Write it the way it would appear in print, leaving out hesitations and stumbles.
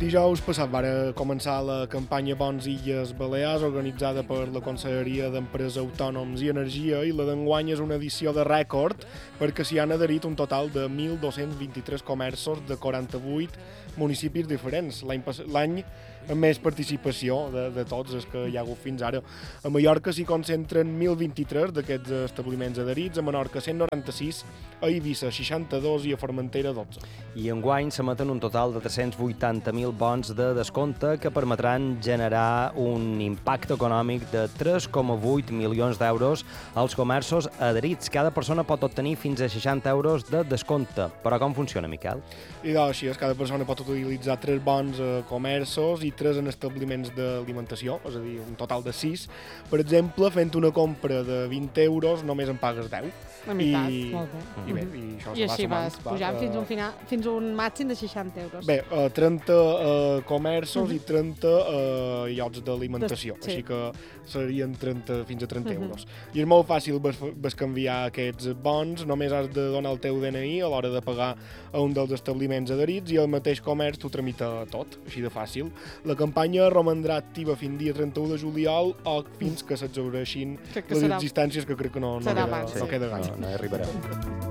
Dijous passat va començar la campanya Bons Illes Balears, organitzada per la Conselleria d'Empresa, Autònoms i Energia, i la d'enguany és una edició de rècord perquè s'hi han adherit un total de 1.223 comerços de 48 municipis diferents. L'any amb més participació de tots els que hi ha hagut fins ara. A Mallorca s'hi concentren 1.023 d'aquests establiments adherits, a Menorca 196, a Eivissa 62 i a Formentera 12. I enguany s'emeten un total de 380.000 bons de descompte que permetran generar un impacte econòmic de 3,8 milions d'euros als comerços adherits. Cada persona pot obtenir fins a 60 euros de descompte. Però com funciona, Miquel? I doncs així és, cada persona pot utilitzar 3 bons a comerços i 3 en establiments d'alimentació, és a dir, un total de 6. Per exemple, fent una compra de 20 euros només en pagues 10. La meitat, molt bé. I bé, i això I així va vas pujant fins a un màxim de 60 euros. Bé, 30 comerços i 30 llocs d'alimentació, Sí. així que serien 30, fins a 30 euros. I és molt fàcil bescanviar aquests bons, només has de donar el teu DNI a l'hora de pagar a un dels establiments adherits i el mateix comerç t'ho tramita tot, així de fàcil. La campanya romandrà activa fins dia 31 de juliol o fins que s'exhaureixin les existències, que crec que no queda gaire. No hi arribarem.